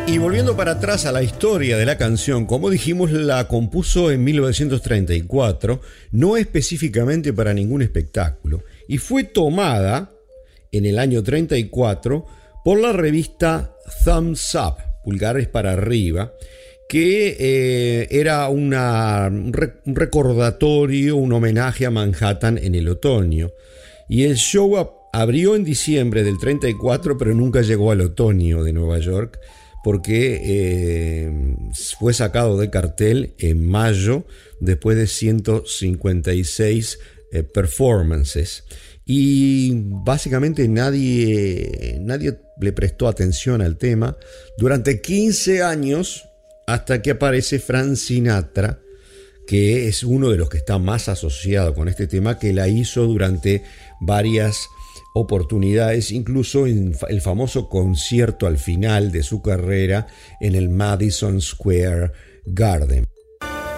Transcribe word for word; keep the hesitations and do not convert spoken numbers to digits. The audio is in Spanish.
Y volviendo para atrás a la historia de la canción, como dijimos, la compuso en mil novecientos treinta y cuatro, no específicamente para ningún espectáculo, y fue tomada en el año treinta y cuatro por la revista Thumbs Up, pulgares para arriba, que eh, era una, un recordatorio, un homenaje a Manhattan en el otoño. Y el show abrió en diciembre del treinta y cuatro, pero nunca llegó al otoño de Nueva York, porque eh, fue sacado de cartel en mayo después de ciento cincuenta y seis eh, performances. Y básicamente nadie, nadie le prestó atención al tema durante quince años, hasta que aparece Frank Sinatra, que es uno de los que está más asociado con este tema, que la hizo durante varias oportunidades, incluso en el famoso concierto al final de su carrera en el Madison Square Garden.